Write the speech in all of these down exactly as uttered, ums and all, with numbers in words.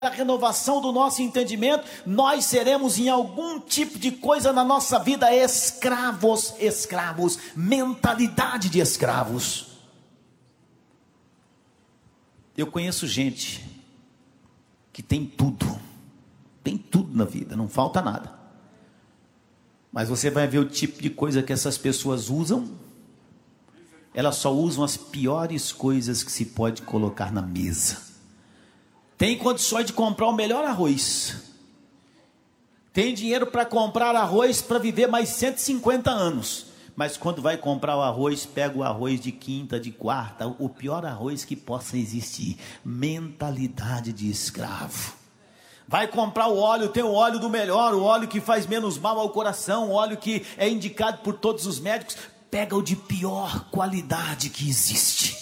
a renovação do nosso entendimento, nós seremos em algum tipo de coisa na nossa vida escravos, escravos, mentalidade de escravos. Eu conheço gente que tem tudo, tem tudo na vida, não falta nada, mas você vai ver o tipo de coisa que essas pessoas usam. Elas só usam as piores coisas que se pode colocar na mesa. Tem condições de comprar o melhor arroz, tem dinheiro para comprar arroz para viver mais cento e cinquenta anos, mas quando vai comprar o arroz, pega o arroz de quinta, de quarta, o pior arroz que possa existir. Mentalidade de escravo. Vai comprar o óleo, tem o óleo do melhor, o óleo que faz menos mal ao coração, o óleo que é indicado por todos os médicos, pega o de pior qualidade que existe.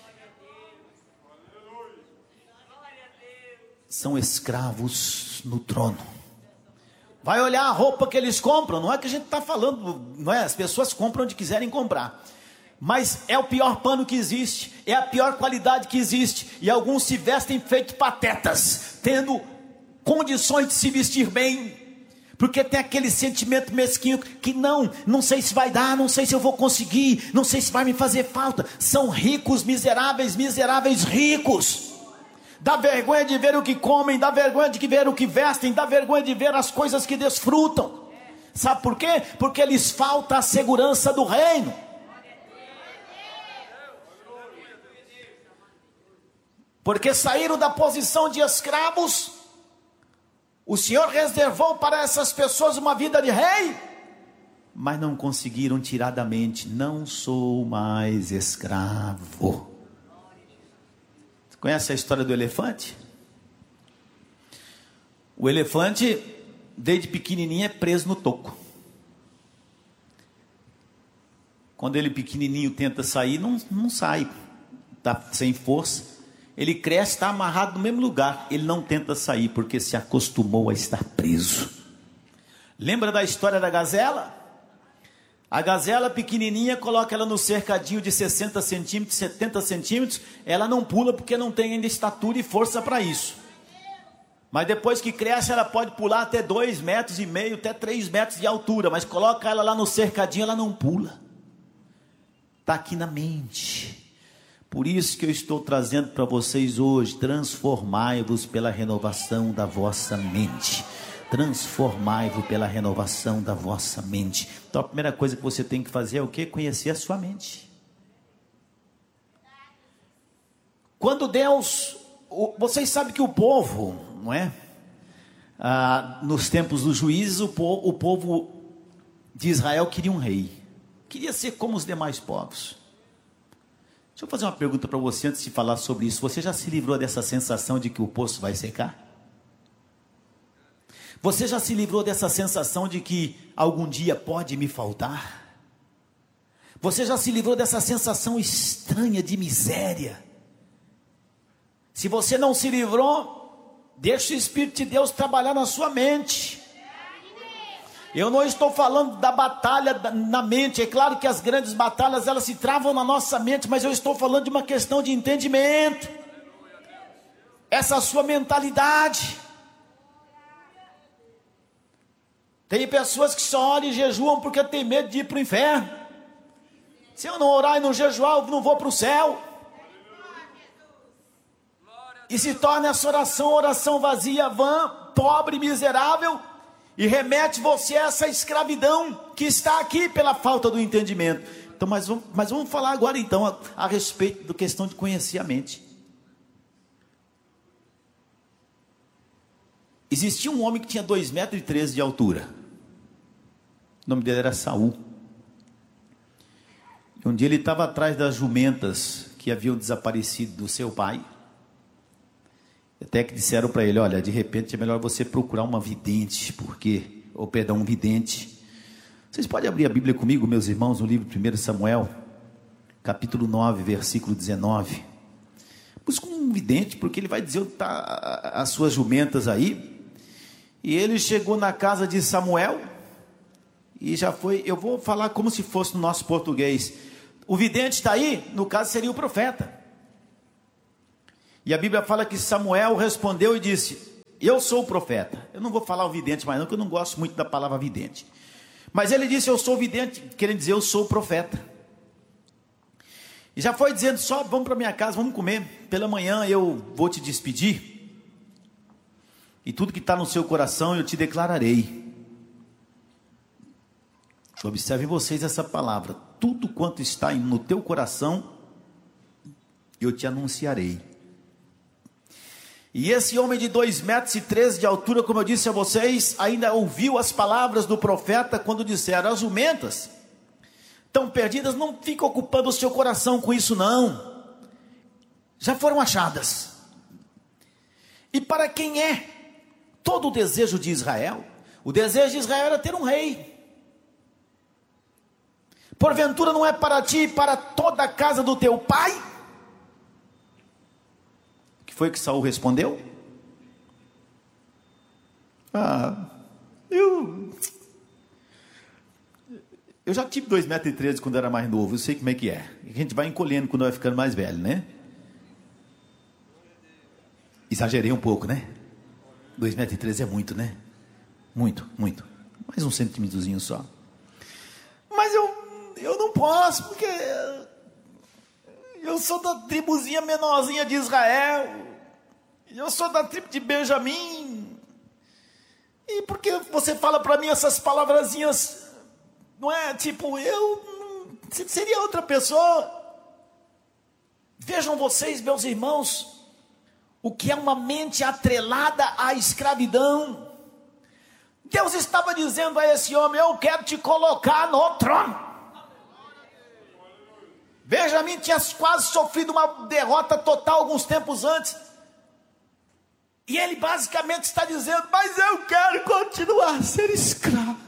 São escravos no trono. Vai olhar a roupa que eles compram, não é que a gente está falando, não é? As pessoas compram onde quiserem comprar, mas é o pior pano que existe, é a pior qualidade que existe, e alguns se vestem feito patetas, tendo condições de se vestir bem, porque tem aquele sentimento mesquinho, que não, não sei se vai dar, não sei se eu vou conseguir, não sei se vai me fazer falta. São ricos, miseráveis, miseráveis ricos. Dá vergonha de ver o que comem, dá vergonha de ver o que vestem, dá vergonha de ver as coisas que desfrutam. Sabe por quê? Porque lhes falta a segurança do reino. Porque saíram da posição de escravos. O Senhor reservou para essas pessoas uma vida de rei, mas não conseguiram tirar da mente: não sou mais escravo. Conhece a história do elefante? O elefante, desde pequenininho, é preso no toco. Quando ele pequenininho tenta sair, não, não sai, está sem força. Ele cresce, está amarrado no mesmo lugar. Ele não tenta sair, porque se acostumou a estar preso. Lembra da história da gazela? A gazela pequenininha, coloca ela no cercadinho de sessenta centímetros, setenta centímetros, ela não pula porque não tem ainda estatura e força para isso. Mas depois que cresce, ela pode pular até dois metros e meio, até três metros de altura, mas coloca ela lá no cercadinho, ela não pula. Está aqui na mente. Por isso que eu estou trazendo para vocês hoje: transformai-vos pela renovação da vossa mente. Transformai-vos pela renovação da vossa mente. Então a primeira coisa que você tem que fazer é o quê? Conhecer a sua mente. Quando Deus, vocês sabem que o povo, não é? Ah, nos tempos dos juízes, o povo, o povo de Israel queria um rei, queria ser como os demais povos. Deixa eu fazer uma pergunta para você antes de falar sobre isso. Você já se livrou dessa sensação de que o poço vai secar? Você já se livrou dessa sensação de que algum dia pode me faltar? Você já se livrou dessa sensação estranha de miséria? Se você não se livrou, deixa o Espírito de Deus trabalhar na sua mente. Eu não estou falando da batalha na mente. É claro que as grandes batalhas, elas se travam na nossa mente, mas eu estou falando de uma questão de entendimento. Essa sua mentalidade. Tem pessoas que só oram e jejuam porque tem medo de ir para o inferno. Se eu não orar e não jejuar, eu não vou para o céu. E se torna essa oração, oração vazia, vã, pobre, miserável, e remete você a essa escravidão que está aqui pela falta do entendimento. Então, mas vamos, mas vamos falar agora então a, a respeito da questão de conhecer a mente. Existia um homem que tinha dois metros e treze de altura. O nome dele era Saul. E um dia ele estava atrás das jumentas que haviam desaparecido do seu pai. Até que disseram para ele: olha, de repente é melhor você procurar uma vidente, porque, ou perdão, um vidente. Vocês podem abrir a Bíblia comigo, meus irmãos, no livro primeiro Samuel, capítulo nove, versículo dezenove. Busca um vidente, porque ele vai dizer onde estão as suas jumentas aí. E ele chegou na casa de Samuel, e já foi, eu vou falar como se fosse no nosso português. O vidente está aí, no caso seria o profeta. E a Bíblia fala que Samuel respondeu e disse: eu sou o profeta. Eu não vou falar o vidente mais não, porque eu não gosto muito da palavra vidente. Mas ele disse, eu sou vidente, querendo dizer, eu sou o profeta. E já foi dizendo, sobe, vamos para minha casa, vamos comer. Pela manhã eu vou te despedir. E tudo que está no seu coração eu te declararei. Observem vocês essa palavra. Tudo quanto está no teu coração, eu te anunciarei. E esse homem de dois metros e treze de altura, como eu disse a vocês, ainda ouviu as palavras do profeta quando disseram, as jumentas estão perdidas, não fica ocupando o seu coração com isso não. Já foram achadas. E para quem é todo o desejo de Israel? O desejo de Israel era ter um rei. Porventura não é para ti e para toda a casa do teu pai? O que foi que Saul respondeu? Ah, eu... Eu já tive dois metros e treze quando era mais novo, eu sei como é que é. A gente vai encolhendo quando vai ficando mais velho, né? Exagerei um pouco, né? dois metros e treze é muito, né? Muito, muito. Mais um centímetrozinho só. Mas eu, eu não posso, porque eu sou da tribuzinha menorzinha de Israel. Eu sou da tribo de Benjamim. E por que você fala para mim essas palavrazinhas? Não é tipo, eu seria outra pessoa. Vejam vocês, meus irmãos, o que é uma mente atrelada à escravidão. Deus estava dizendo a esse homem, eu quero te colocar no trono. Benjamim tinha quase sofrido uma derrota total alguns tempos antes. E ele basicamente está dizendo, mas eu quero continuar a ser escravo.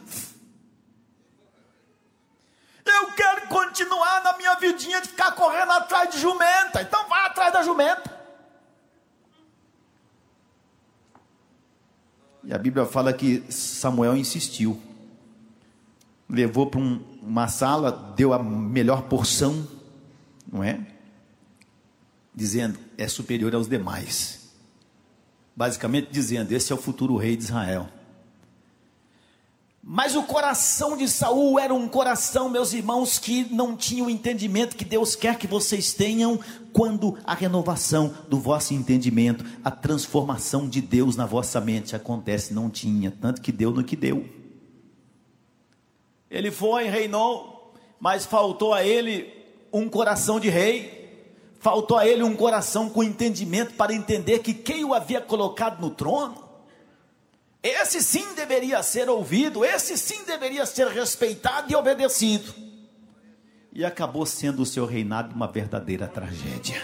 Eu quero continuar na minha vidinha de ficar correndo atrás de jumenta. Então vai atrás da jumenta. E a Bíblia fala que Samuel insistiu. Levou para um, uma sala, deu a melhor porção, não é? Dizendo, é superior aos demais. Basicamente dizendo, esse é o futuro rei de Israel. Mas o coração de Saul era um coração, meus irmãos, que não tinha o entendimento que Deus quer que vocês tenham, quando a renovação do vosso entendimento, a transformação de Deus na vossa mente acontece. Não tinha, tanto que deu no que deu. Ele foi, reinou, mas faltou a ele um coração de rei, faltou a ele um coração com entendimento para entender que quem o havia colocado no trono, esse sim deveria ser ouvido, esse sim deveria ser respeitado e obedecido. E acabou sendo o seu reinado uma verdadeira tragédia.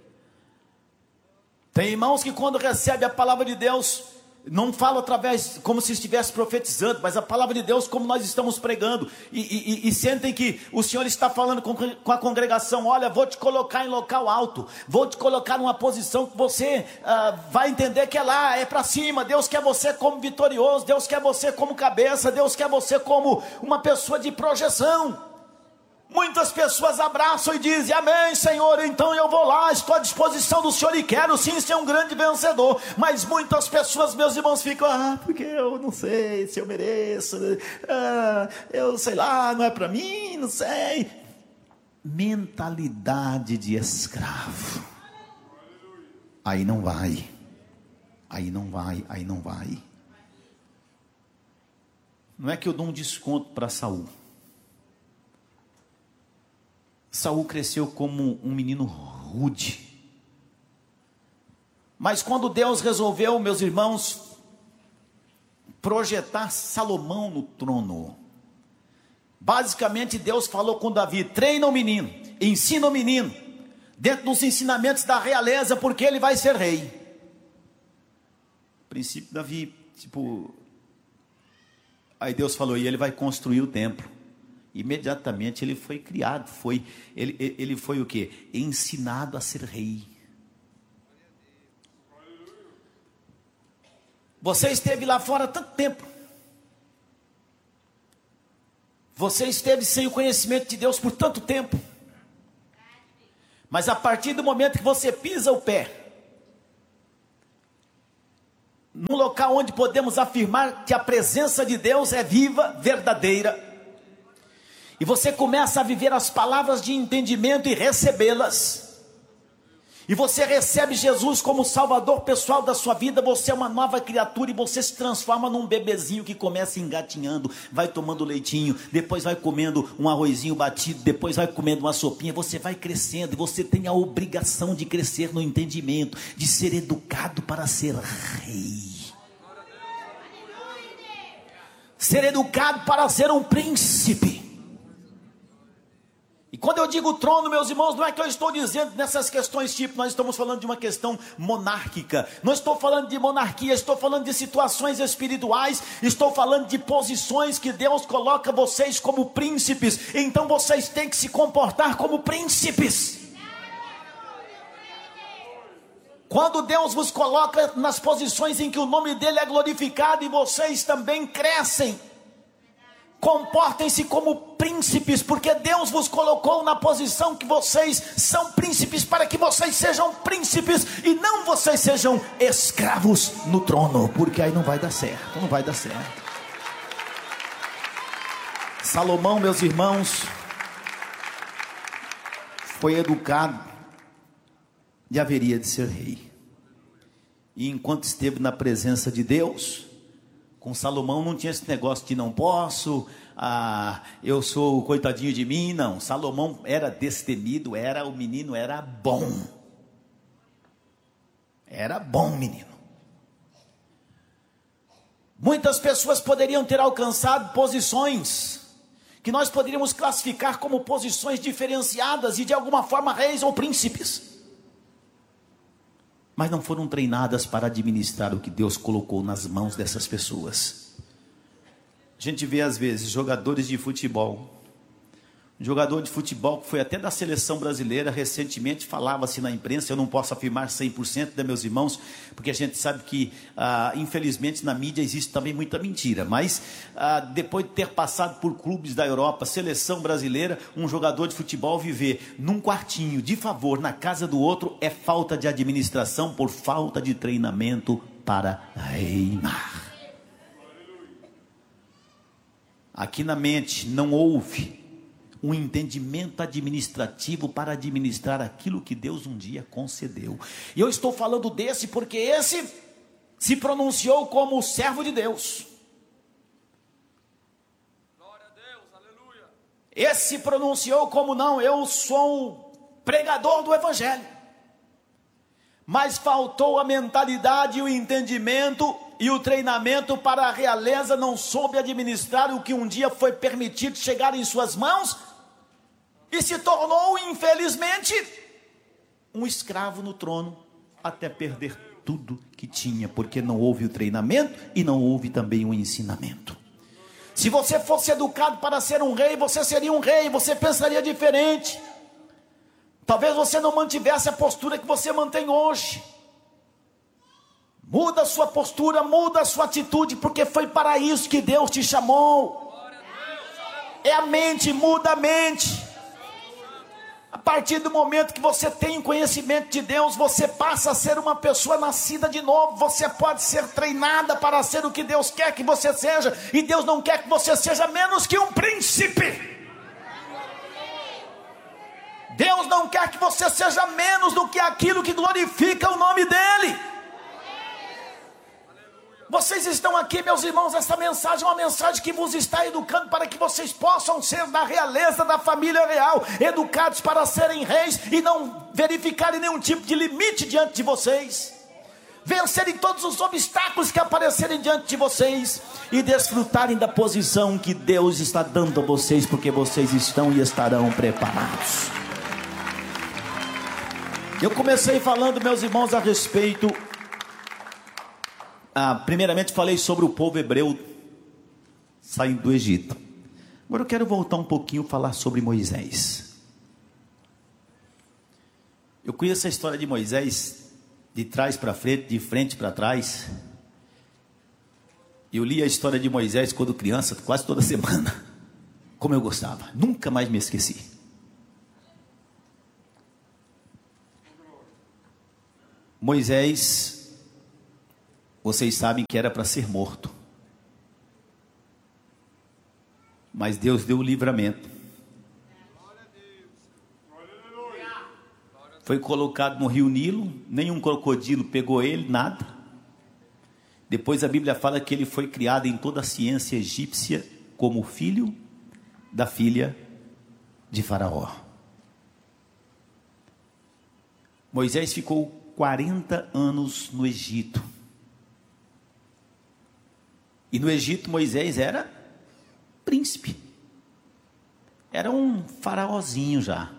Tem irmãos que quando recebem a palavra de Deus, não falam através, como se estivesse profetizando, mas a palavra de Deus como nós estamos pregando, e, e, e sentem que o Senhor está falando com, com a congregação, olha, vou te colocar em local alto, vou te colocar numa posição que você uh, vai entender que é lá, é para cima. Deus quer você como vitorioso, Deus quer você como cabeça, Deus quer você como uma pessoa de projeção. Muitas pessoas abraçam e dizem, amém Senhor, então eu vou lá, estou à disposição do Senhor e quero sim ser um grande vencedor. Mas muitas pessoas, meus irmãos, ficam, ah, porque eu não sei se eu mereço, ah, eu sei lá, não é para mim, não sei. Mentalidade de escravo. Aí não vai, aí não vai, aí não vai. Não é que eu dou um desconto para Saul. Saul cresceu como um menino rude. Mas quando Deus resolveu, meus irmãos, projetar Salomão no trono, basicamente Deus falou com Davi, treina o menino, ensina o menino, dentro dos ensinamentos da realeza, porque ele vai ser rei. A princípio Davi, tipo, aí Deus falou, e ele vai construir o templo. Imediatamente ele foi criado, foi, ele, ele foi o quê? Ensinado a ser rei. Você esteve lá fora tanto tempo, você esteve sem o conhecimento de Deus por tanto tempo, mas a partir do momento que você pisa o pé num local onde podemos afirmar que a presença de Deus é viva, verdadeira, e você começa a viver as palavras de entendimento e recebê-las, e você recebe Jesus como Salvador pessoal da sua vida, você é uma nova criatura, e você se transforma num bebezinho que começa engatinhando, vai tomando leitinho, depois vai comendo um arrozinho batido, depois vai comendo uma sopinha, você vai crescendo, e você tem a obrigação de crescer no entendimento, de ser educado para ser rei, ser educado para ser um príncipe. E quando eu digo trono, meus irmãos, não é que eu estou dizendo nessas questões tipo, nós estamos falando de uma questão monárquica, não estou falando de monarquia, estou falando de situações espirituais, estou falando de posições que Deus coloca vocês como príncipes, então vocês têm que se comportar como príncipes. Quando Deus vos coloca nas posições em que o nome dele é glorificado e vocês também crescem, comportem-se como príncipes, porque Deus vos colocou na posição que vocês são príncipes, para que vocês sejam príncipes e não vocês sejam escravos no trono, porque aí não vai dar certo, não vai dar certo. Salomão, meus irmãos, foi educado e haveria de ser rei, e enquanto esteve na presença de Deus, com Salomão não tinha esse negócio de não posso, ah, eu sou coitadinho de mim, não. Salomão era destemido, era, o menino era bom, era bom menino. Muitas pessoas poderiam ter alcançado posições que nós poderíamos classificar como posições diferenciadas e de alguma forma reis ou príncipes, mas não foram treinadas para administrar o que Deus colocou nas mãos dessas pessoas. A gente vê às vezes jogadores de futebol, um jogador de futebol que foi até da seleção brasileira, recentemente falava-se na imprensa, eu não posso afirmar cem por cento, né, meus irmãos, porque a gente sabe que ah, infelizmente na mídia existe também muita mentira, mas ah, depois de ter passado por clubes da Europa, seleção brasileira, um jogador de futebol viver num quartinho de favor na casa do outro é falta de administração por falta de treinamento para reinar. Aqui na mente não houve um entendimento administrativo para administrar aquilo que Deus um dia concedeu. E eu estou falando desse porque esse se pronunciou como o servo de Deus. Glória a Deus, aleluia. Esse se pronunciou como não, eu sou um pregador do evangelho. Mas faltou a mentalidade e o entendimento e o treinamento para a realeza, não soube administrar o que um dia foi permitido chegar em suas mãos e se tornou, infelizmente, um escravo no trono, até perder tudo que tinha, porque não houve o treinamento e não houve também o ensinamento. Se você fosse educado para ser um rei, você seria um rei, você pensaria diferente. Talvez você não mantivesse a postura que você mantém hoje. Muda a sua postura, muda a sua atitude, porque foi para isso que Deus te chamou. É a mente, muda a mente. A partir do momento que você tem o conhecimento de Deus, você passa a ser uma pessoa nascida de novo. Você pode ser treinada para ser o que Deus quer que você seja, e Deus não quer que você seja menos que um príncipe. Deus não quer que você seja menos do que aquilo que glorifica o nome dEle. Vocês estão aqui, meus irmãos, essa mensagem é uma mensagem que vos está educando para que vocês possam ser da realeza, da família real, educados para serem reis e não verificarem nenhum tipo de limite diante de vocês, vencerem todos os obstáculos que aparecerem diante de vocês e desfrutarem da posição que Deus está dando a vocês, porque vocês estão e estarão preparados. Eu comecei falando, meus irmãos, a respeito... Ah, primeiramente falei sobre o povo hebreu saindo do Egito. Agora eu quero voltar um pouquinho e falar sobre Moisés. Eu conheço a história de Moisés de trás para frente, de frente para trás. Eu li a história de Moisés quando criança, quase toda semana. Como eu gostava, nunca mais me esqueci. Moisés vocês sabem que era para ser morto. Mas Deus deu o livramento. Foi colocado no rio Nilo, nenhum crocodilo pegou ele, nada. Depois a Bíblia fala que ele foi criado em toda a ciência egípcia como filho da filha de Faraó. Moisés ficou quarenta anos no Egito. E no Egito Moisés era príncipe. Era um faraózinho já.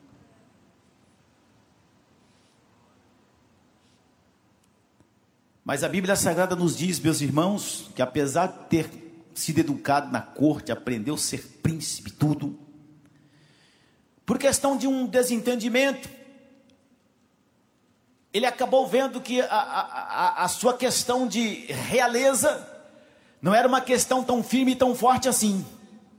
Mas a Bíblia Sagrada nos diz, meus irmãos, que apesar de ter sido educado na corte, aprendeu a ser príncipe, tudo, por questão de um desentendimento, ele acabou vendo que a, a, a sua questão de realeza não era uma questão tão firme e tão forte assim.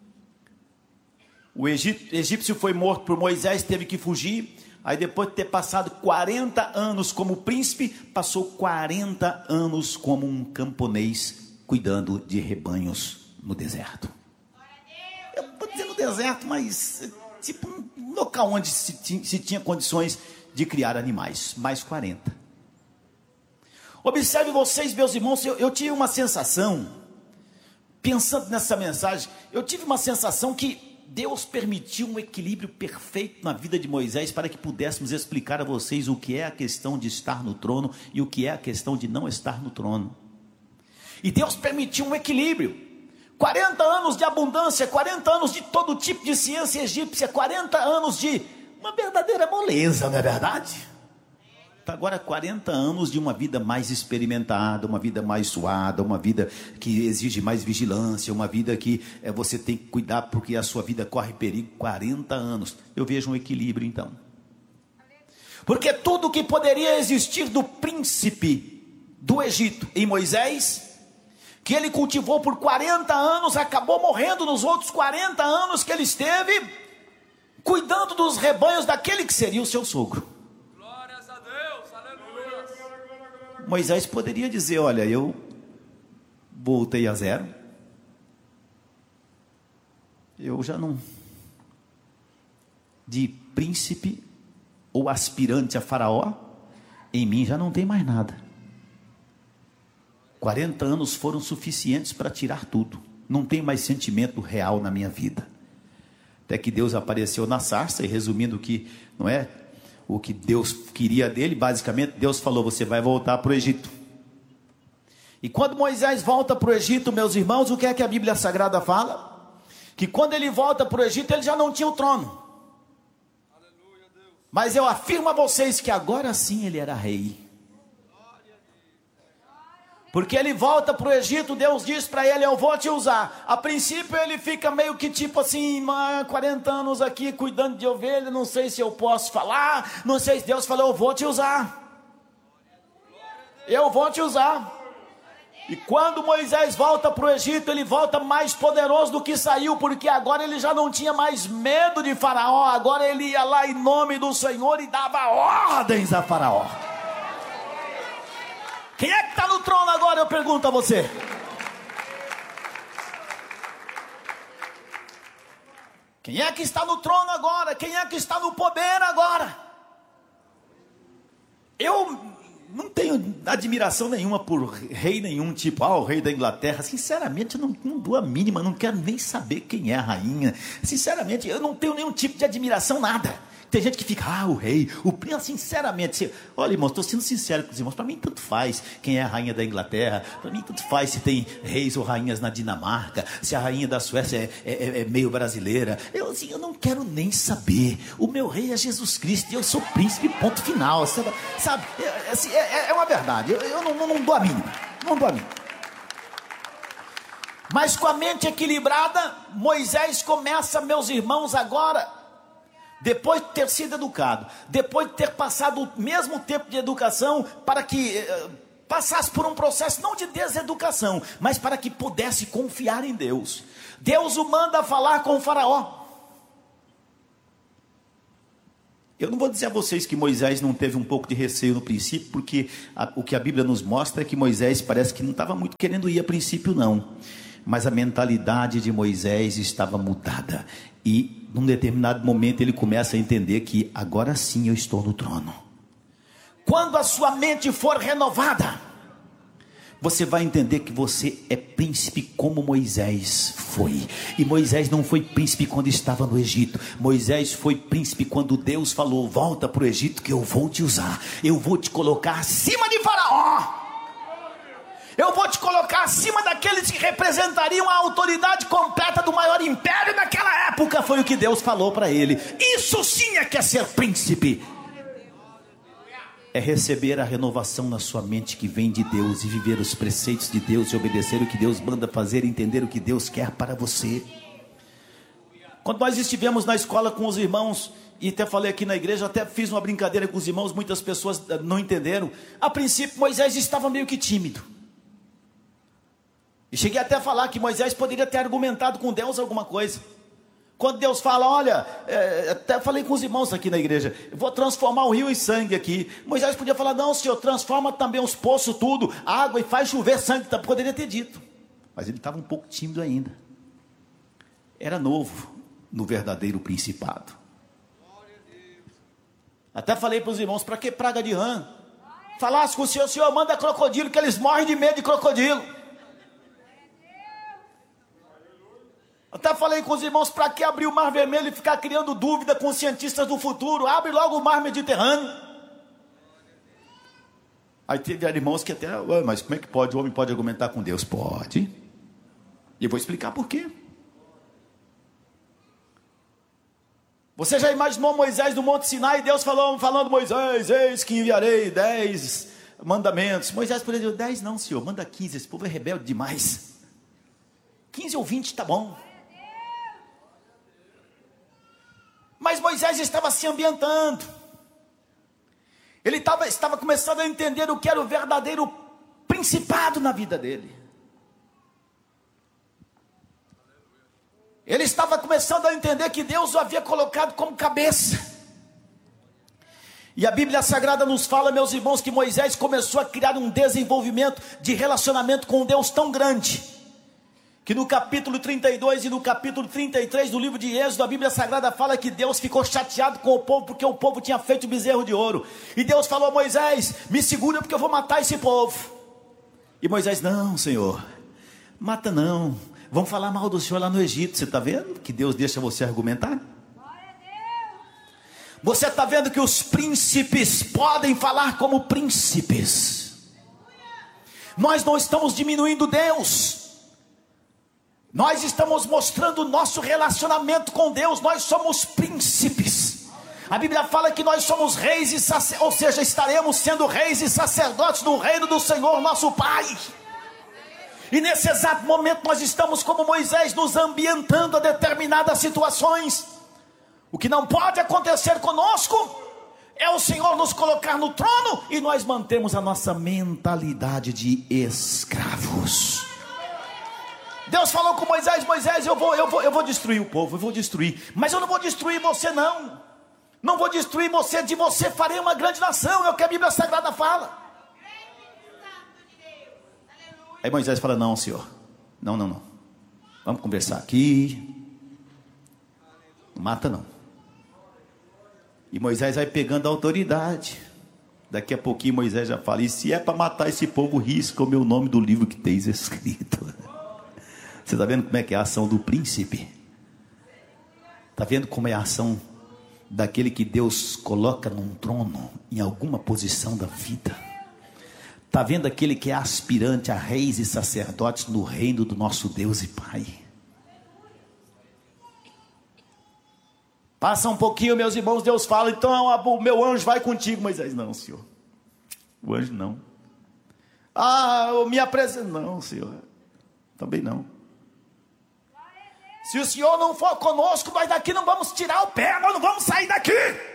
O egípcio foi morto por Moisés, teve que fugir. Aí depois de ter passado quarenta anos como príncipe, passou quarenta anos como um camponês, cuidando de rebanhos no deserto. Eu estou dizendo deserto, mas tipo um local onde se, se tinha condições de criar animais. Mais quarenta. Observe vocês, meus irmãos, eu, eu tive uma sensação, pensando nessa mensagem, eu tive uma sensação que Deus permitiu um equilíbrio perfeito na vida de Moisés para que pudéssemos explicar a vocês o que é a questão de estar no trono e o que é a questão de não estar no trono. E Deus permitiu um equilíbrio. quarenta anos de abundância, quarenta anos de todo tipo de ciência egípcia, quarenta anos de uma verdadeira moleza, não é verdade? Agora quarenta anos de uma vida mais experimentada, uma vida mais suada, uma vida que exige mais vigilância, uma vida que é, você tem que cuidar porque a sua vida corre perigo. Quarenta anos, eu vejo um equilíbrio então, porque tudo que poderia existir do príncipe do Egito em Moisés, que ele cultivou por quarenta anos, acabou morrendo nos outros quarenta anos que ele esteve cuidando dos rebanhos daquele que seria o seu sogro. Moisés poderia dizer, olha, eu voltei a zero, eu já não, de príncipe ou aspirante a faraó, em mim já não tem mais nada. quarenta anos foram suficientes para tirar tudo, não tem mais sentimento real na minha vida. Até que Deus apareceu na sarça, e resumindo que, não é, o que Deus queria dele, basicamente, Deus falou, você vai voltar para o Egito. E quando Moisés volta para o Egito, meus irmãos, o que é que a Bíblia Sagrada fala? Que quando ele volta para o Egito, ele já não tinha o trono. Mas eu afirmo a vocês que agora sim ele era rei. Porque ele volta para o Egito, Deus diz para ele, eu vou te usar. A princípio ele fica meio que tipo assim, quarenta anos aqui cuidando de ovelha, não sei se eu posso falar, não sei se Deus falou, eu vou te usar. Eu vou te usar. E quando Moisés volta para o Egito, ele volta mais poderoso do que saiu, porque agora ele já não tinha mais medo de Faraó, agora ele ia lá em nome do Senhor e dava ordens a Faraó. Quem é que está no trono agora, eu pergunto a você? Quem é que está no trono agora? Quem é que está no poder agora? Eu não tenho admiração nenhuma por rei nenhum, tipo, ah, o rei da Inglaterra. Sinceramente, eu não, não dou a mínima, não quero nem saber quem é a rainha. Sinceramente, eu não tenho nenhum tipo de admiração, nada. Tem gente que fica, ah, o rei, o príncipe, sinceramente, olha, irmãos, estou sendo sincero com os irmãos, para mim tanto faz quem é a rainha da Inglaterra, para mim tanto faz se tem reis ou rainhas na Dinamarca, se a rainha da Suécia é, é, é meio brasileira, eu, assim, eu não quero nem saber, o meu rei é Jesus Cristo, e eu sou príncipe, ponto final, sabe, sabe é, assim, é, é uma verdade, eu, eu não, não, não dou a mínima, não dou a mínima. Mas com a mente equilibrada, Moisés começa, meus irmãos, agora, depois de ter sido educado, depois de ter passado o mesmo tempo de educação, para que eh, passasse por um processo não de deseducação, mas para que pudesse confiar em Deus. Deus o manda falar com o Faraó. Eu não vou dizer a vocês que Moisés não teve um pouco de receio no princípio, porque a, o que a Bíblia nos mostra é que Moisés parece que não estava muito querendo ir a princípio não, mas a mentalidade de Moisés estava mudada, e num determinado momento ele começa a entender que agora sim eu estou no trono. Quando a sua mente for renovada, você vai entender que você é príncipe como Moisés foi. E Moisés não foi príncipe quando estava no Egito. Moisés foi príncipe quando Deus falou: volta para o Egito que eu vou te usar. Eu vou te colocar acima de Faraó. Eu vou te colocar acima daqueles que representariam a autoridade completa do maior império daquela época. Foi o que Deus falou para ele. Isso sim é que é ser príncipe. É receber a renovação na sua mente que vem de Deus, e viver os preceitos de Deus, e obedecer o que Deus manda fazer, e entender o que Deus quer para você. Quando nós estivemos na escola com os irmãos, e até falei aqui na igreja, até fiz uma brincadeira com os irmãos, muitas pessoas não entenderam. A princípio Moisés estava meio que tímido, e cheguei até a falar que Moisés poderia ter argumentado com Deus alguma coisa. Quando Deus fala: olha, é, até falei com os irmãos aqui na igreja, eu vou transformar o rio em sangue aqui. Moisés podia falar: não, Senhor, transforma também os poços tudo, água, e faz chover sangue. Poderia ter dito, mas ele estava um pouco tímido ainda. Era novo no verdadeiro principado. Até falei para os irmãos: para que praga de rã? Falasse com o Senhor: Senhor, manda crocodilo, que eles morrem de medo de crocodilo. Até falei com os irmãos: para que abrir o Mar Vermelho e ficar criando dúvida com os cientistas do futuro? Abre logo o Mar Mediterrâneo. Aí teve irmãos que até: mas como é que pode? O homem pode argumentar com Deus? Pode. E eu vou explicar por quê. Você já imaginou Moisés no Monte Sinai, e Deus falou, falando: Moisés, eis que enviarei dez mandamentos. Moisés poderia dizer: dez não, Senhor, manda quinze, esse povo é rebelde demais. quinze ou vinte tá bom. Mas Moisés estava se ambientando. Ele estava, estava começando a entender o que era o verdadeiro principado na vida dele. Ele estava começando a entender que Deus o havia colocado como cabeça. E a Bíblia Sagrada nos fala, meus irmãos, que Moisés começou a criar um desenvolvimento de relacionamento com Deus tão grande, que no capítulo trinta e dois e no capítulo trinta e três do livro de Êxodo, a Bíblia Sagrada fala que Deus ficou chateado com o povo, porque o povo tinha feito o bezerro de ouro. E Deus falou: Moisés, me segura, porque eu vou matar esse povo. E Moisés: não, Senhor, mata não, vão falar mal do Senhor lá no Egito. Você está vendo que Deus deixa você argumentar? Você está vendo que os príncipes podem falar como príncipes. Nós não estamos diminuindo Deus, nós estamos mostrando o nosso relacionamento com Deus. Nós somos príncipes. A Bíblia fala que nós somos reis e sacerdotes, ou seja, estaremos sendo reis e sacerdotes no reino do Senhor nosso Pai. E nesse exato momento nós estamos como Moisés, nos ambientando a determinadas situações. O que não pode acontecer conosco é o Senhor nos colocar no trono e nós mantemos a nossa mentalidade de escravos. Deus falou com Moisés: Moisés, eu vou, eu vou, eu vou destruir o povo, eu vou destruir, mas eu não vou destruir você não, não vou destruir você, de você farei uma grande nação, é o que a Bíblia Sagrada fala. Aí Moisés fala: não, Senhor, não, não, não, vamos conversar aqui, não mata não. E Moisés vai pegando a autoridade. Daqui a pouquinho Moisés já fala: e se é para matar esse povo, risca o meu nome do livro que tens escrito. Você está vendo como é que é a ação do príncipe? Está vendo como é a ação daquele que Deus coloca num trono, em alguma posição da vida? Está vendo aquele que é aspirante a reis e sacerdotes no reino do nosso Deus e Pai? Passa um pouquinho, meus irmãos, Deus fala: então o meu anjo vai contigo. Moisés: não, Senhor, o anjo não. Ah, minha presença, não, Senhor, também não. Se o Senhor não for conosco, nós daqui não vamos tirar o pé, nós não vamos sair daqui.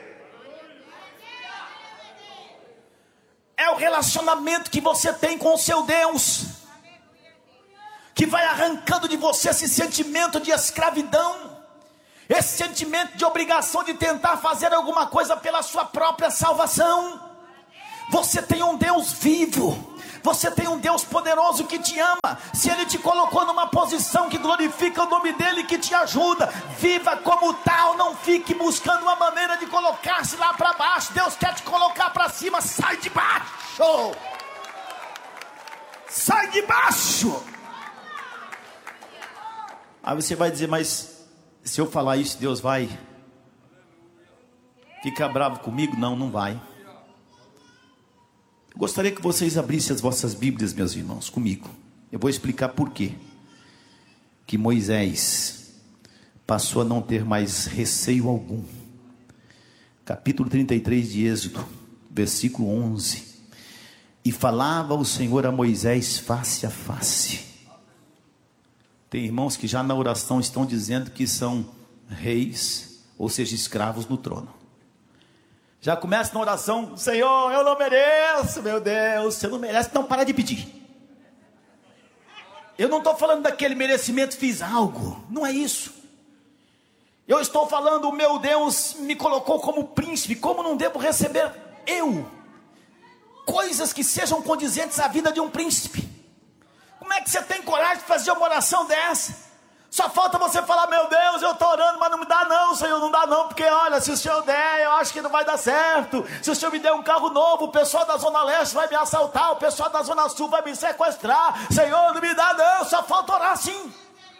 É o relacionamento que você tem com o seu Deus que vai arrancando de você esse sentimento de escravidão, esse sentimento de obrigação de tentar fazer alguma coisa pela sua própria salvação. Você tem um Deus vivo, você tem um Deus poderoso que te ama. Se Ele te colocou numa posição que glorifica o nome dEle, que te ajuda, viva como tal, não fique buscando uma maneira de colocar-se lá para baixo. Deus quer te colocar para cima. Sai de baixo, sai de baixo. Aí você vai dizer, mas se eu falar isso, Deus vai ficar bravo comigo? Não, não vai. Eu gostaria que vocês abrissem as vossas Bíblias, meus irmãos, comigo. Eu vou explicar por quê que Moisés passou a não ter mais receio algum. Capítulo trinta e três de Êxodo, versículo onze. E falava o Senhor a Moisés face a face. Tem irmãos que já na oração estão dizendo que são reis, ou seja, escravos no trono. Já começa na oração: Senhor, eu não mereço, meu Deus. Você não merece, então para de pedir. Eu não estou falando daquele merecimento, fiz algo, não é isso. Eu estou falando, o meu Deus me colocou como príncipe, como não devo receber eu coisas que sejam condizentes à vida de um príncipe? Como é que você tem coragem de fazer uma oração dessa? Só falta você falar: meu Deus, eu estou orando, mas não me dá não, Senhor, não dá não, porque olha, se o Senhor der, eu acho que não vai dar certo. Se o Senhor me der um carro novo, o pessoal da Zona Leste vai me assaltar, o pessoal da Zona Sul vai me sequestrar. Senhor, não me dá não, só falta orar assim.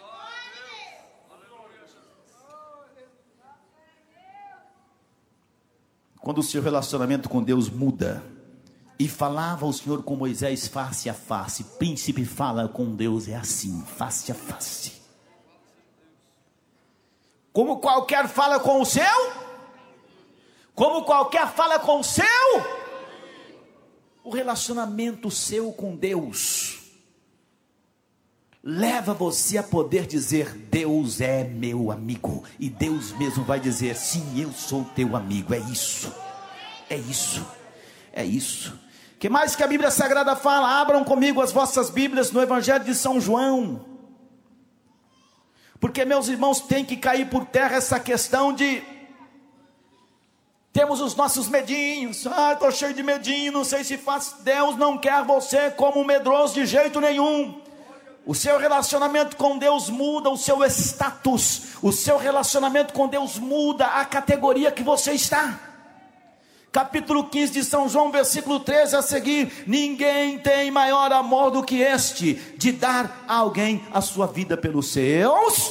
Quando o seu relacionamento com Deus muda, e falava o Senhor com Moisés face a face. Príncipe fala com Deus é assim, face a face. Como qualquer fala com o seu? Como qualquer fala com o seu? O relacionamento seu com Deus leva você a poder dizer: Deus é meu amigo. E Deus mesmo vai dizer: sim, eu sou teu amigo. É isso, é isso, é isso. O que mais que a Bíblia Sagrada fala? Abram comigo as vossas Bíblias no Evangelho de São João. Porque, meus irmãos, tem que cair por terra essa questão de temos os nossos medinhos. Ah, estou cheio de medinho, não sei se faz. Deus não quer você como um medroso de jeito nenhum. O seu relacionamento com Deus muda o seu status. O seu relacionamento com Deus muda a categoria que você está. Capítulo quinze de São João, versículo treze a seguir: ninguém tem maior amor do que este, de dar a alguém a sua vida pelos seus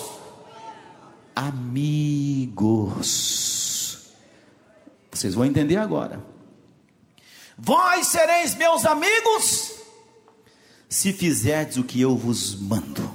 amigos. Vocês vão entender agora. Vós sereis meus amigos, se fizerdes o que eu vos mando.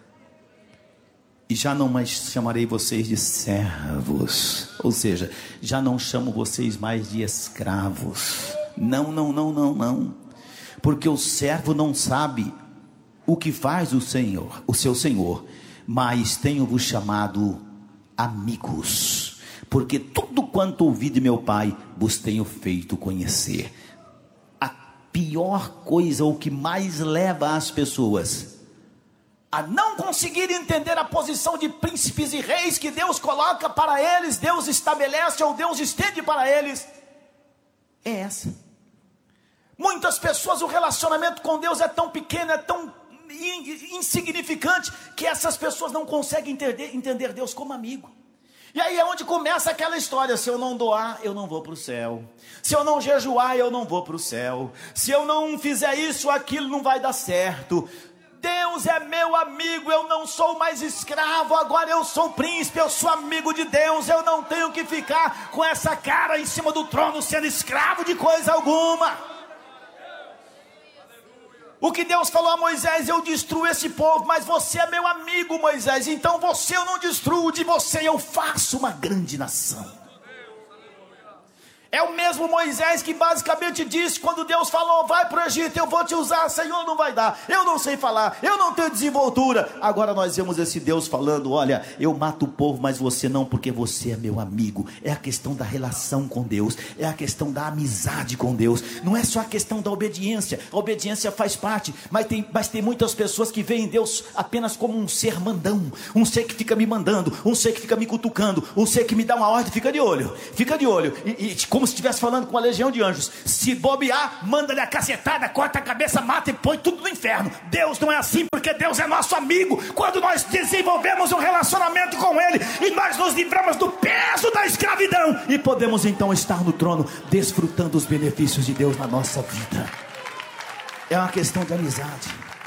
E já não mais chamarei vocês de servos, ou seja, já não chamo vocês mais de escravos. Não, não, não, não, não. Porque o servo não sabe o que faz o Senhor, o seu Senhor. Mas tenho-vos chamado amigos, porque tudo quanto ouvi de meu Pai vos tenho feito conhecer. A pior coisa, ou que mais leva as pessoas a não conseguir entender a posição de príncipes e reis que Deus coloca para eles, Deus estabelece ou Deus estende para eles, é essa. Muitas pessoas, o relacionamento com Deus é tão pequeno, é tão insignificante, que essas pessoas não conseguem entender, entender Deus como amigo. E aí é onde começa aquela história: se eu não doar, eu não vou para o céu. Se eu não jejuar, eu não vou para o céu. Se eu não fizer isso, aquilo não vai dar certo. Deus é meu amigo, eu não sou mais escravo, agora eu sou príncipe, eu sou amigo de Deus. Eu não tenho que ficar com essa cara em cima do trono, sendo escravo de coisa alguma. O que Deus falou a Moisés: eu destruo esse povo, mas você é meu amigo, Moisés, então você eu não destruo, de você eu faço uma grande nação. É o mesmo Moisés que basicamente disse, quando Deus falou, vai para o Egito, eu vou te usar, Senhor, não vai dar, eu não sei falar, eu não tenho desenvoltura. Agora nós vemos esse Deus falando, olha, eu mato o povo, mas você não, porque você é meu amigo. É a questão da relação com Deus, é a questão da amizade com Deus, não é só a questão da obediência. A obediência faz parte, mas tem, mas tem muitas pessoas que veem Deus apenas como um ser mandão, um ser que fica me mandando, um ser que fica me cutucando, um ser que me dá uma ordem. Fica de olho, fica de olho, e, e como se estivesse falando com uma legião de anjos. Se bobear, manda-lhe a cacetada, corta a cabeça, mata e põe tudo no inferno. Deus não é assim, porque Deus é nosso amigo. Quando nós desenvolvemos um relacionamento com Ele, e nós nos livramos do peso da escravidão, e podemos então estar no trono, desfrutando os benefícios de Deus na nossa vida. É uma questão de amizade.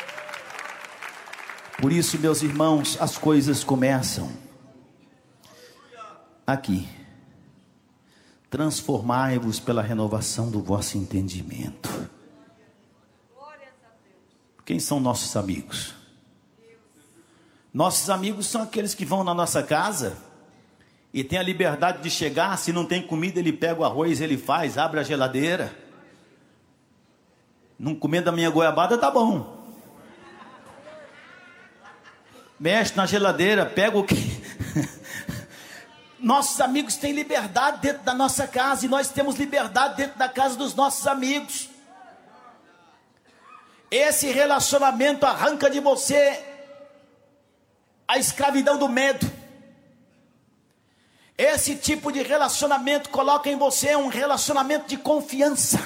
Por isso, meus irmãos, as coisas começam aqui. Transformai-vos pela renovação do vosso entendimento. Quem são nossos amigos? Nossos amigos são aqueles que vão na nossa casa e tem a liberdade de chegar. Se não tem comida, ele pega o arroz, ele faz, abre a geladeira. Não comendo a minha goiabada, tá bom. Mexe na geladeira, pega o que... Nossos amigos têm liberdade dentro da nossa casa, e nós temos liberdade dentro da casa dos nossos amigos. Esse relacionamento arranca de você a escravidão do medo. Esse tipo de relacionamento coloca em você um relacionamento de confiança.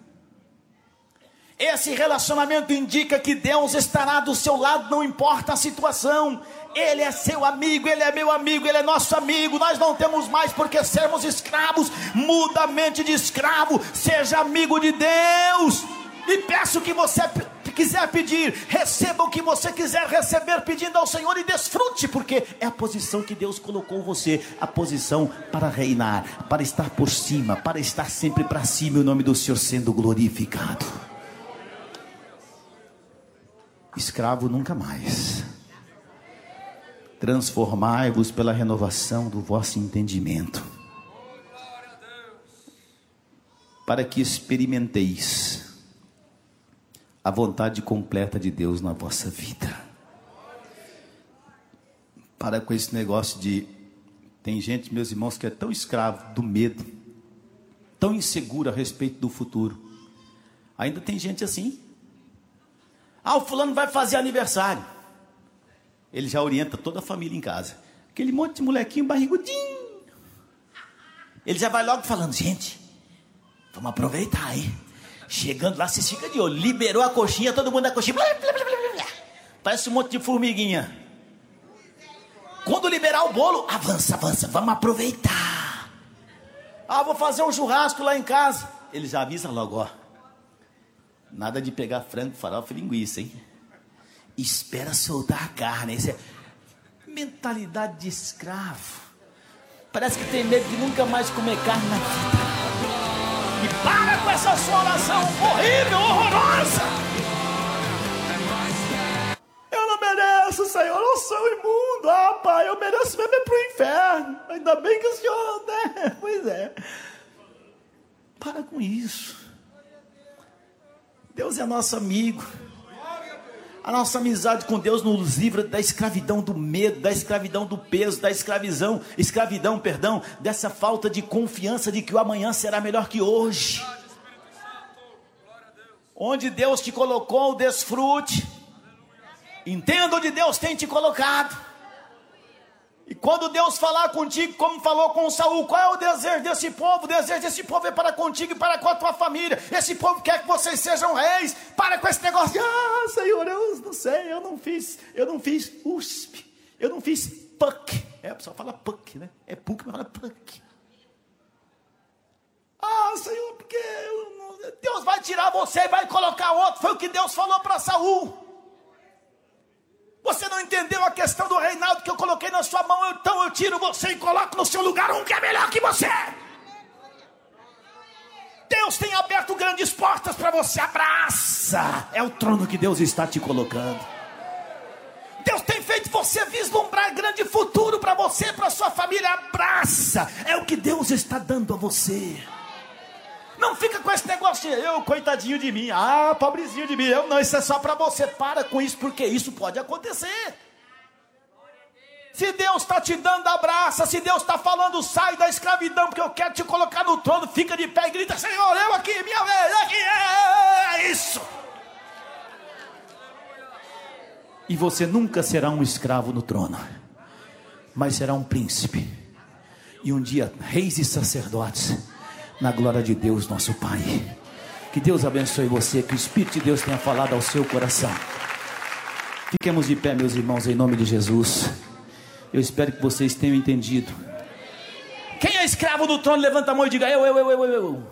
Esse relacionamento indica que Deus estará do seu lado, não importa a situação. Ele é seu amigo, Ele é meu amigo, Ele é nosso amigo. Nós não temos mais por que sermos escravos. Muda a mente de escravo, seja amigo de Deus. E peça o que você quiser pedir, receba o que você quiser receber pedindo ao Senhor, e desfrute, porque é a posição que Deus colocou você, a posição para reinar, para estar por cima, para estar sempre para cima, e o nome do Senhor sendo glorificado. Escravo nunca mais. Transformai-vos pela renovação do vosso entendimento, para que experimenteis a vontade completa de Deus na vossa vida. Para com esse negócio de... Tem gente, meus irmãos, que é tão escravo do medo, tão inseguro a respeito do futuro. Ainda tem gente assim. Ah, o fulano vai fazer aniversário. Ele já orienta toda a família em casa. Aquele monte de molequinho barrigudinho. Ele já vai logo falando, gente, vamos aproveitar, hein? Chegando lá, você fica de olho. Liberou a coxinha, todo mundo na coxinha. Blá, blá, blá, blá, blá. Parece um monte de formiguinha. Quando liberar o bolo, avança, avança, vamos aproveitar. Ah, vou fazer um churrasco lá em casa. Ele já avisa logo, ó. Nada de pegar frango, farofa e linguiça, hein? Espera soltar a carne. Isso é mentalidade de escravo. Parece que tem medo de nunca mais comer carne na vida. E para com essa sua oração horrível, horrorosa. Eu não mereço, Senhor, eu sou imundo. Ah, Pai, eu mereço mesmo ir para o inferno. Ainda bem que o Senhor, né? Pois é. Para com isso. Deus é nosso amigo. A nossa amizade com Deus nos livra da escravidão do medo, da escravidão do peso, da escravidão, escravidão, perdão, dessa falta de confiança de que o amanhã será melhor que hoje. Onde Deus te colocou, desfrute. Entenda onde Deus tem te colocado. E quando Deus falar contigo, como falou com Saul, qual é o desejo desse povo? O desejo desse povo é para contigo e para com a tua família. Esse povo quer que vocês sejam reis. Para com esse negócio de, ah, Senhor, eu não sei, eu não fiz, eu não fiz U S P, eu não fiz P U C. É, o pessoal fala P U C, né? É P U C, mas fala P U C. Ah, Senhor, porque eu não... Deus vai tirar você e vai colocar outro. Foi o que Deus falou para Saul. Você não entendeu a questão do reinado que eu coloquei na sua mão, então eu tiro você e coloco no seu lugar um que é melhor que você. Deus tem aberto grandes portas para você, abraça. É o trono que Deus está te colocando. Deus tem feito você vislumbrar grande futuro para você, para sua família, abraça. É o que Deus está dando a você. Não fica com esse negócio de eu, coitadinho de mim, ah, pobrezinho de mim, eu não, isso é só para você. Para com isso, porque isso pode acontecer. Se Deus está te dando abraça, se Deus está falando, sai da escravidão, porque eu quero te colocar no trono, fica de pé e grita, Senhor, eu aqui, minha vez, aqui, é isso. E você nunca será um escravo no trono, mas será um príncipe, e um dia reis e sacerdotes, na glória de Deus nosso Pai. Que Deus abençoe você, que o Espírito de Deus tenha falado ao seu coração. Fiquemos de pé, meus irmãos, em nome de Jesus. Eu espero que vocês tenham entendido. Quem é escravo do trono, levanta a mão e diga, eu, eu, eu, eu, eu.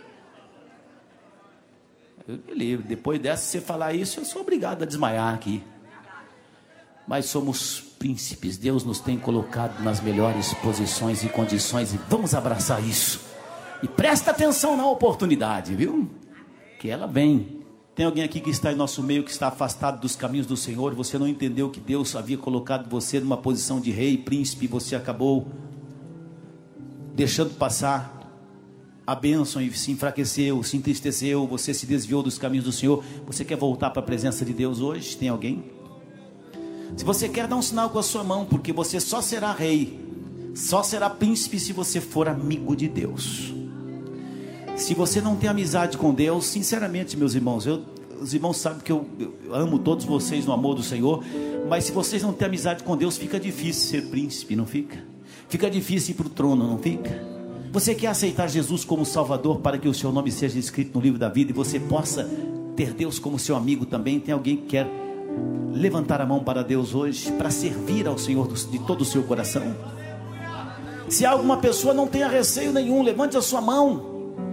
Eu me livre, depois dessa, se você falar isso, eu sou obrigado a desmaiar aqui. Mas somos príncipes, Deus nos tem colocado nas melhores posições e condições, e vamos abraçar isso. E presta atenção na oportunidade, viu? Que ela vem. Tem alguém aqui que está em nosso meio, que está afastado dos caminhos do Senhor, você não entendeu que Deus havia colocado você numa posição de rei, príncipe, e você acabou deixando passar a bênção e se enfraqueceu, se entristeceu, você se desviou dos caminhos do Senhor. Você quer voltar para a presença de Deus hoje? Tem alguém? Se você quer, dá um sinal com a sua mão, porque você só será rei, só será príncipe se você for amigo de Deus. Se você não tem amizade com Deus, sinceramente, meus irmãos, eu, os irmãos sabem que eu, eu amo todos vocês no amor do Senhor, mas se vocês não têm amizade com Deus, fica difícil ser príncipe, não fica? Fica difícil ir para o trono, não fica? Você quer aceitar Jesus como Salvador, para que o seu nome seja escrito no livro da vida, e você possa ter Deus como seu amigo também? Tem alguém que quer levantar a mão para Deus hoje, para servir ao Senhor de todo o seu coração? Se alguma pessoa não tenha receio nenhum, levante a sua mão.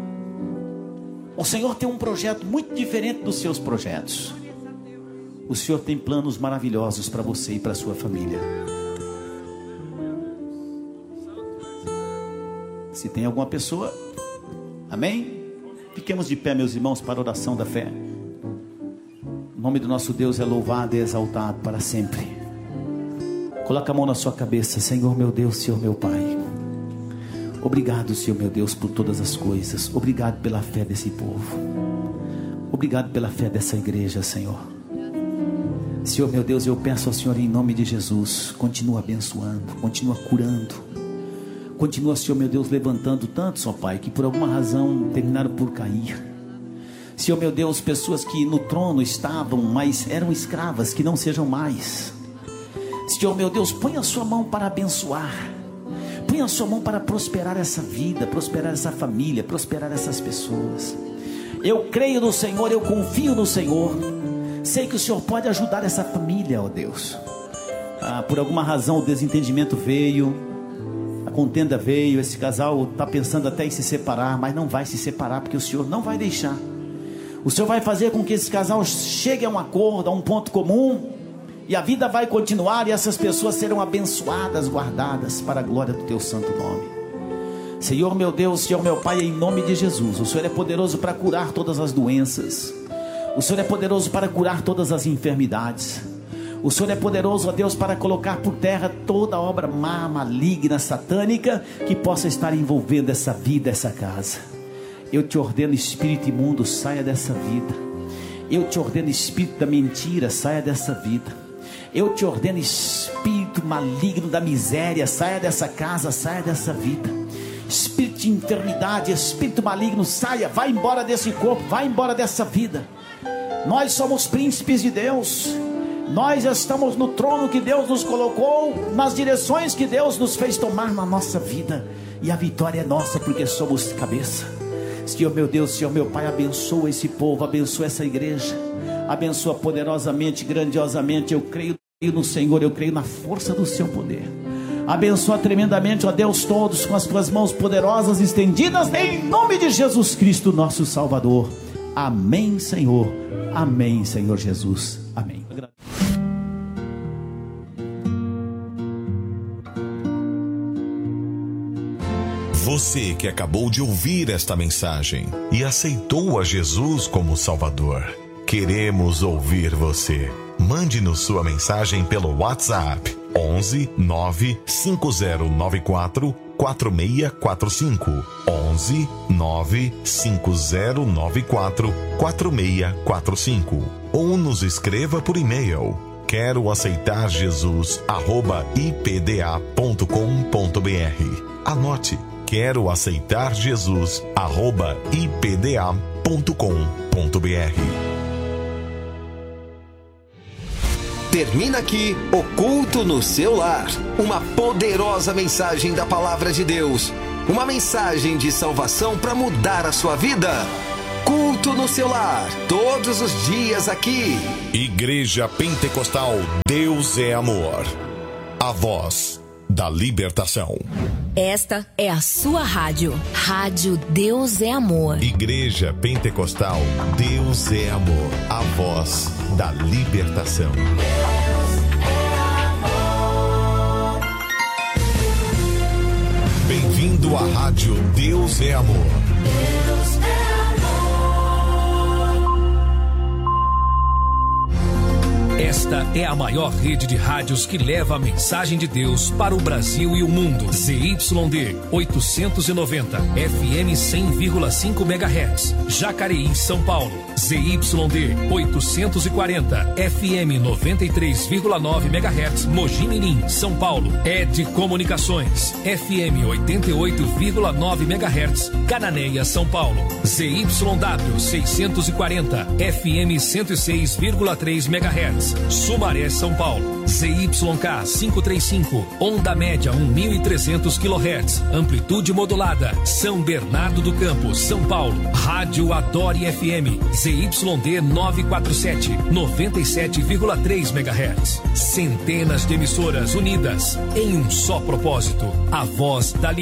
O Senhor tem um projeto muito diferente dos seus projetos. O Senhor tem planos maravilhosos para você e para a sua família. Se tem alguma pessoa, amém? Fiquemos de pé, meus irmãos, para a oração da fé. O nome do nosso Deus é louvado e exaltado para sempre. Coloca a mão na sua cabeça. Senhor meu Deus, Senhor meu Pai, obrigado, Senhor meu Deus, por todas as coisas. Obrigado pela fé desse povo. Obrigado pela fé dessa igreja, Senhor. Senhor meu Deus, eu peço ao Senhor em nome de Jesus, continua abençoando, continua curando, continua, Senhor meu Deus, levantando tantos, ó Pai, que por alguma razão terminaram por cair. Senhor meu Deus, pessoas que no trono estavam, mas eram escravas, que não sejam mais. Senhor meu Deus, põe a sua mão para abençoar, põe a sua mão para prosperar essa vida, prosperar essa família, prosperar essas pessoas. Eu creio no Senhor, eu confio no Senhor. Sei que o Senhor pode ajudar essa família, ó Deus. Ah, por alguma razão o desentendimento veio, a contenda veio, esse casal está pensando até em se separar, mas não vai se separar, porque o Senhor não vai deixar. O Senhor vai fazer com que esse casal chegue a um acordo, a um ponto comum, e a vida vai continuar, e essas pessoas serão abençoadas, guardadas para a glória do teu santo nome. Senhor meu Deus, Senhor meu Pai, em nome de Jesus, o Senhor é poderoso para curar todas as doenças, o Senhor é poderoso para curar todas as enfermidades, o Senhor é poderoso, ó Deus, para colocar por terra toda obra má, maligna, satânica, que possa estar envolvendo essa vida, essa casa. Eu te ordeno, espírito imundo, saia dessa vida. Eu te ordeno, espírito da mentira, saia dessa vida. Eu te ordeno, espírito maligno da miséria, saia dessa casa, saia dessa vida. Espírito de enfermidade, espírito maligno, saia, vai embora desse corpo, vai embora dessa vida. Nós somos príncipes de Deus. Nós estamos no trono que Deus nos colocou, nas direções que Deus nos fez tomar na nossa vida, e a vitória é nossa, porque somos cabeça. Senhor meu Deus, Senhor meu Pai, abençoa esse povo, abençoa essa igreja, abençoa poderosamente, grandiosamente. Eu creio no Senhor, eu creio na força do seu poder. Abençoa tremendamente, ó Deus, todos com as tuas mãos poderosas estendidas, em nome de Jesus Cristo, nosso Salvador. Amém, Senhor. Amém, Senhor Jesus. Amém. Você que acabou de ouvir esta mensagem e aceitou a Jesus como Salvador, queremos ouvir você. Mande-nos sua mensagem pelo WhatsApp onze nove cinco zero nove quatro quatro seis quatro cinco. onze nove cinco zero nove quatro quatro seis quatro cinco. Ou nos escreva por e-mail. Quero aceitar Jesus arroba ipda ponto com ponto br. Anote. Quero aceitar Jesus arroba ipda ponto com ponto br. Termina aqui o Culto no Seu Lar. Uma poderosa mensagem da Palavra de Deus. Uma mensagem de salvação para mudar a sua vida. Culto no Seu Lar, todos os dias aqui. Igreja Pentecostal Deus é Amor. A voz da libertação. Esta é a sua rádio. Rádio Deus é Amor. Igreja Pentecostal Deus é Amor. A voz da libertação. Deus é amor. Bem-vindo à rádio Deus é Amor. Deus é amor. Esta é a maior rede de rádios que leva a mensagem de Deus para o Brasil e o mundo. Z Y D oitocentos e noventa, F M cem vírgula cinco megahertz, Jacareí, São Paulo. Z Y D oitocentos e quarenta, F M noventa e três vírgula nove megahertz, Mogi Mirim, São Paulo. Ed Comunicações, F M oitenta e oito vírgula nove megahertz, Cananéia, São Paulo. Z Y W seiscentos e quarenta, F M cento e seis vírgula três megahertz, Sumaré, São Paulo. Z Y K quinhentos e trinta e cinco, onda média mil e trezentos quilohertz, amplitude modulada, São Bernardo do Campo, São Paulo. Rádio Adore F M, Z Y D novecentos e quarenta e sete, noventa e sete vírgula três megahertz. Centenas de emissoras unidas em um só propósito, a voz da